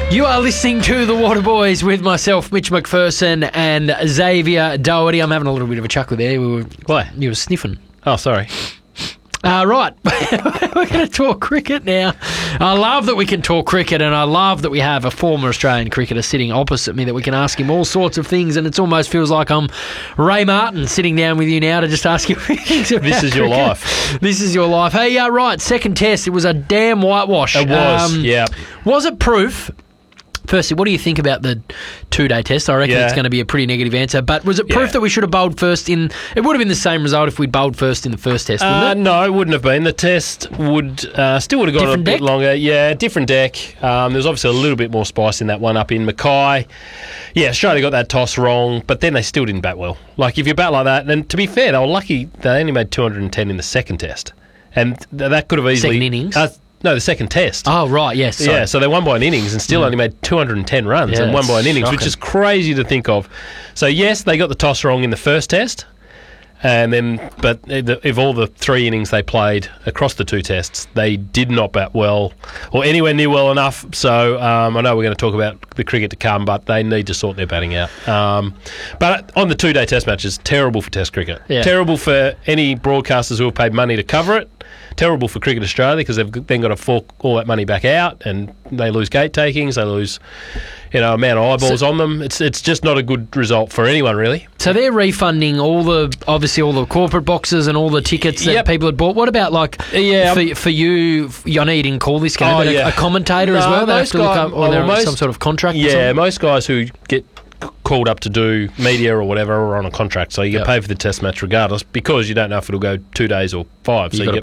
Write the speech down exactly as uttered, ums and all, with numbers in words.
You are listening to The Water Boys with myself, Mitch McPherson, and Xavier Doherty. I'm having a little bit of a chuckle there. We were, Why? You were sniffing. Oh, sorry. Uh, right, we're going to talk cricket now. I love that we can talk cricket, and I love that we have a former Australian cricketer sitting opposite me that we can ask him all sorts of things, and it almost feels like I'm Ray Martin sitting down with you now to just ask you things about This is your cricket. life. This is your life. Hey, yeah, right, second test, it was a damn whitewash. It was, Um, yeah. Was it proof? Firstly, what do you think about the two-day test? I reckon Yeah. it's going to be a pretty negative answer. But was it proof Yeah. that we should have bowled first in... It would have been the same result if we'd bowled first in the first test, wouldn't Uh, it? no, it wouldn't have been. The test would uh, still would have gone Different a bit deck? longer. Yeah, different deck. Um, there was obviously a little bit more spice in that one up in Mackay. Yeah, Australia got that toss wrong, but then they still didn't bat well. Like, if you bat like that, and to be fair, they were lucky they only made two hundred ten in the second test. And th- that could have easily... Second innings? Uh, no, the second test. Oh, right, yes. sorry. Yeah, so they won by an innings and still only made two hundred ten runs Yeah, and won by an that's innings, which shocking. is crazy to think of. So, yes, they got the toss wrong in the first test, and then, but of all the three innings they played across the two tests, they did not bat well or anywhere near well enough. So, um, I know we're going to talk about the cricket to come, but they need to sort their batting out. Um, but on the two-day test matches, terrible for test cricket. Yeah. Terrible for any broadcasters who have paid money to cover it. Terrible for Cricket Australia because they've then got to fork all that money back out, and they lose gate takings, they lose, you know, amount of eyeballs So- on them. It's it's just not a good result for anyone, really. So they're refunding all the, obviously, all the corporate boxes and all the tickets that Yep. people had bought. What about, like, Yeah, for, for you, I know you didn't call this game, Oh, but a- yeah. a, commentator as No, well? They have most to look guy- up, or well, they're most- some sort of contract or Yeah, something? most guys who get c- called up to do media or whatever are on a contract, so you get Yep. paid for the test match regardless because you don't know if it'll go two days or five. So You've you got to